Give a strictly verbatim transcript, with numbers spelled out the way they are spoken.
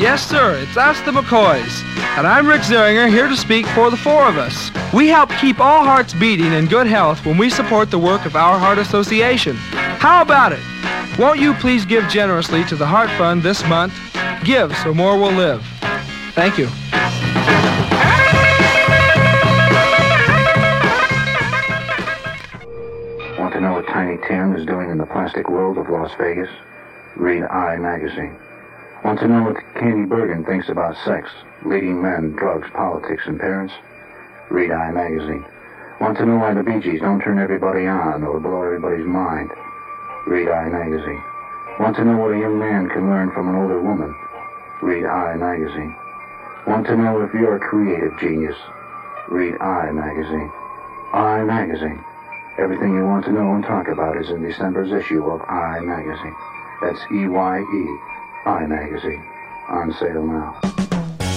Yes, sir, it's us, the McCoys. And I'm Rick Zeringer, here to speak for the four of us. We help keep all hearts beating in good health when we support the work of Our Heart Association. How about it? Won't you please give generously to the Heart Fund this month? Give so more will live. Thank you. Want to know what Tiny Tim is doing in the plastic world of Las Vegas? Read I Magazine. Want to know what Candy Bergen thinks about sex, leading men, drugs, politics, and parents? Read I Magazine. Want to know why the Bee Gees don't turn everybody on or blow everybody's mind? Read I Magazine. Want to know what a young man can learn from an older woman? Read I Magazine. Want to know if you're a creative genius? Read I Magazine. I Magazine. Everything you want to know and talk about is in December's issue of I Magazine. That's E Y E, I Magazine. On sale now.